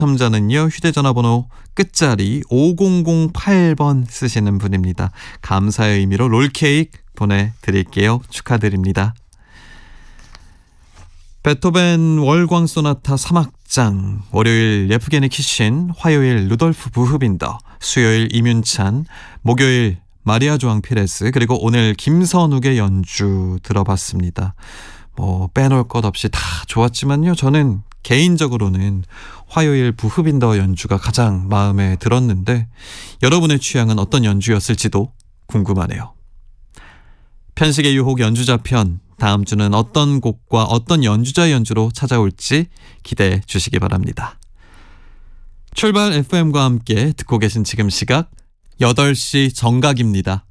당첨자는요, 휴대전화번호 끝자리 5008번 쓰시는 분입니다. 감사의 의미로 롤케이크 보내드릴게요. 축하드립니다. 베토벤 월광 소나타 3악장, 월요일 예프게니 키신, 화요일 루돌프 부흐빈더, 수요일 이뮨찬, 목요일 마리아 조앙 피레스, 그리고 오늘 김선욱의 연주 들어봤습니다. 빼놓을 것 없이 다 좋았지만요, 저는 개인적으로는 화요일 부흐빈더 연주가 가장 마음에 들었는데 여러분의 취향은 어떤 연주였을지도 궁금하네요. 편식의 유혹 연주자 편, 다음 주는 어떤 곡과 어떤 연주자의 연주로 찾아올지 기대해 주시기 바랍니다. 출발 FM과 함께 듣고 계신 지금 시각 8시 정각입니다.